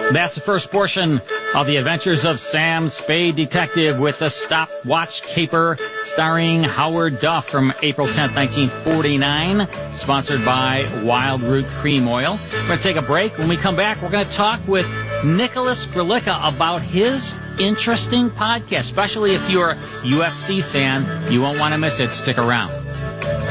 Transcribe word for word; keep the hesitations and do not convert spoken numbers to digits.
That's the first portion of The Adventures of Sam Spade Detective with the Stopwatch Caper, starring Howard Duff, from April tenth, nineteen forty-nine, sponsored by Wild Root Cream Oil. We're going to take a break. When we come back, we're going to talk with Nicholas Grlica about his interesting podcast, especially if you're a U F C fan. You won't want to miss it. Stick around.